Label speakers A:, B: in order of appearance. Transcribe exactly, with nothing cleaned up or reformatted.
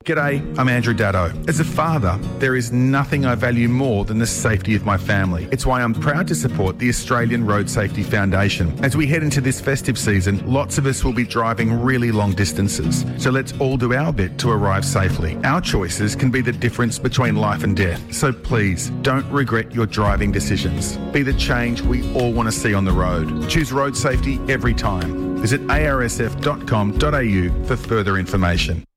A: G'day, I'm Andrew Daddo. As a father, there is nothing I value more than the safety of my family. It's why I'm proud to support the Australian Road Safety Foundation. As we head into this festive season, lots of us will be driving really long distances. So let's all do our bit to arrive safely. Our choices can be the difference between life and death. So please, don't regret your driving decisions. Be the change we all want to see on the road. Choose road safety every time. Visit a r s f dot com dot a u for further information.